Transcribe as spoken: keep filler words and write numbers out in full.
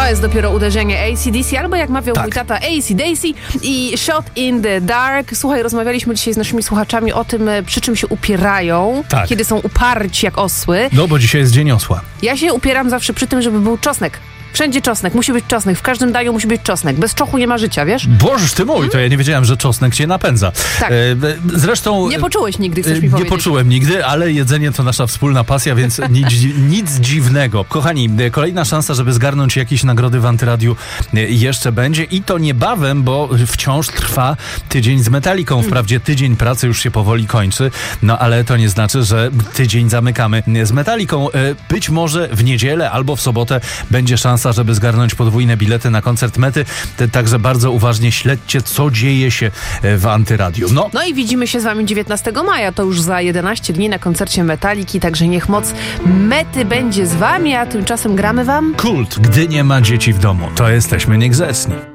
To jest dopiero uderzenie A C D C, albo jak mawiał tak. mój tata, A C Daisy i Shot in the Dark. Słuchaj, rozmawialiśmy dzisiaj z naszymi słuchaczami o tym, przy czym się upierają, tak. kiedy są uparci jak osły. No, bo dzisiaj jest dzień osła. Ja się upieram zawsze przy tym, żeby był czosnek. Wszędzie czosnek, musi być czosnek, w każdym daniu musi być czosnek. Bez czochu nie ma życia, wiesz? Bożeż ty mój, to ja nie wiedziałem, że czosnek cię napędza. Tak. E, zresztą... Nie poczułeś nigdy, chcesz mi Nie powiedzieć. poczułem nigdy, ale jedzenie to nasza wspólna pasja, więc nic, nic dziwnego. Kochani, kolejna szansa, żeby zgarnąć jakieś nagrody w Antyradiu jeszcze będzie i to niebawem, bo wciąż trwa tydzień z Metaliką. Wprawdzie tydzień pracy już się powoli kończy, no ale to nie znaczy, że tydzień zamykamy z Metaliką. Być może w niedzielę albo w sobotę będzie szansa, żeby zgarnąć podwójne bilety na koncert Mety. Także bardzo uważnie śledźcie, co dzieje się w Antyradiu. No. No i widzimy się z wami dziewiętnastego maja, to już za jedenaście dni na koncercie Metaliki, także niech moc Mety będzie z wami, a tymczasem gramy wam Kult, gdy nie ma dzieci w domu. To jesteśmy niegrzeczni.